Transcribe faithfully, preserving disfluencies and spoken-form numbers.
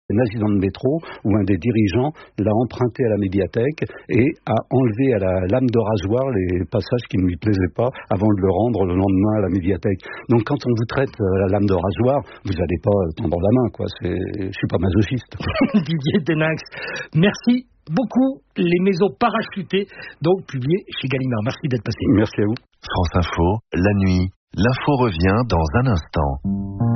Un accident de métro où un des dirigeants l'a emprunté à la médiathèque et a enlevé à la lame de rasoir les passages qui ne lui plaisaient pas avant de le rendre le lendemain à la médiathèque. Donc quand on vous traite la lame de rasoir, vous n'allez pas tendre la main, quoi. C'est... Je suis pas masochiste. Didier Deninx, merci beaucoup. Les maisons parachutées, donc publiées chez Gallimard. Merci d'être passé. Merci à vous. France Info, la nuit. L'info revient dans un instant.